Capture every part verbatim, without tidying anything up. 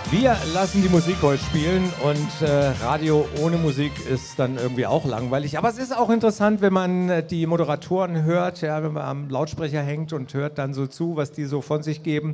Wir lassen die Musik heute spielen und äh, Radio ohne Musik ist dann irgendwie auch langweilig. Aber es ist auch interessant, wenn man äh, die Moderatoren hört, ja, wenn man am Lautsprecher hängt und hört dann so zu, was die so von sich geben.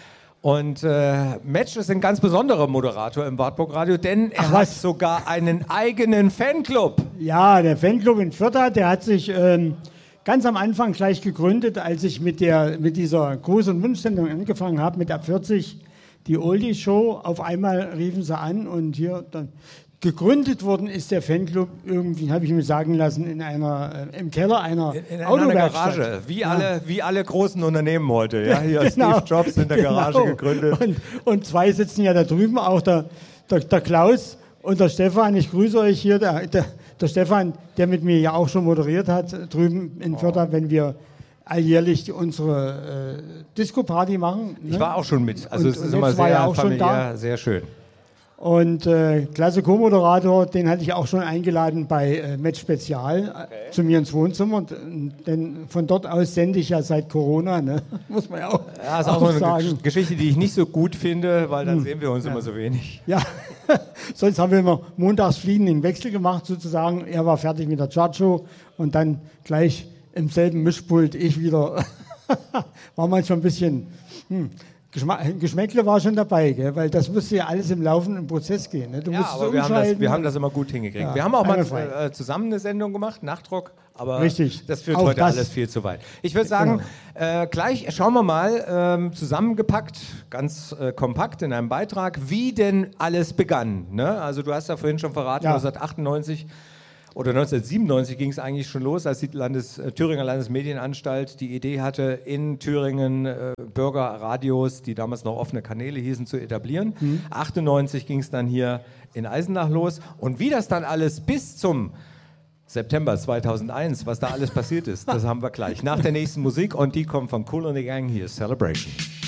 Und äh, Metsch ist ein ganz besonderer Moderator im Wartburg Radio, denn er Ach, hat was? sogar einen eigenen Fanclub. Ja, der Fanclub in Fürther, der hat sich ähm, ganz am Anfang gleich gegründet, als ich mit, der, mit dieser Gruß- und Wunschsendung angefangen habe, mit der vierzig, die Oldie-Show. Auf einmal riefen sie an und hier dann gegründet worden ist der Fanclub irgendwie, habe ich mir sagen lassen, in einer, äh, im Keller einer In, in Autowerkstatt. einer Garage, wie, Ja. alle, wie alle großen Unternehmen heute. Ja? Hier Genau. Steve Jobs in der Garage Genau. gegründet. Und, und zwei sitzen ja da drüben, auch der, der, der Klaus und der Stefan. Ich grüße euch hier. Der, der, der Stefan, der mit mir ja auch schon moderiert hat, drüben in Fürther, wenn wir alljährlich unsere äh, Disco-Party machen. Ne? Ich war auch schon mit. Also Und- es und ist jetzt immer war sehr er auch schon familiär, da. sehr schön. Und äh, klasse Co-Moderator, den hatte ich auch schon eingeladen bei äh, Match Spezial äh, zu mir ins Wohnzimmer. Und, äh, denn von dort aus sende ich ja seit Corona, ne? Muss man ja auch, Ja, das ist auch, auch so eine sagen. Gesch- Geschichte, die ich nicht so gut finde, weil dann sehen wir uns immer so wenig. Ja, sonst haben wir immer montags fliegenden Wechsel gemacht sozusagen. Er war fertig mit der Chartshow und dann gleich im selben Mischpult ich wieder. War manchmal ein bisschen... Hm. Geschma Geschmäckle war schon dabei, gell? Weil das musste ja alles im laufenden Prozess gehen. Ne? Du Ja, musstest aber wir haben, das, umschalten. wir haben das immer gut hingekriegt. Ja, wir haben auch mal einwandfrei. äh, zusammen eine Sendung gemacht, Nachdruck, aber Richtig. das führt Auch heute das. alles viel zu weit. Ich würde sagen, äh, gleich schauen wir mal, ähm, zusammengepackt, ganz äh, kompakt in einem Beitrag, wie denn alles begann. Ne? Also du hast ja vorhin schon verraten, Ja. neunzehnhundertachtundneunzig oder neunzehnhundertsiebenundneunzig ging es eigentlich schon los, als die Landes, äh, Thüringer Landesmedienanstalt die Idee hatte, in Thüringen äh, Bürgerradios, die damals noch offene Kanäle hießen, zu etablieren. Mhm. achtundneunzig ging es dann hier in Eisenach los. Und wie das dann alles bis zum September zweitausendeins, was da alles passiert ist, das haben wir gleich nach der nächsten Musik. Und die kommt von Kool and the Gang, hier ist Celebration.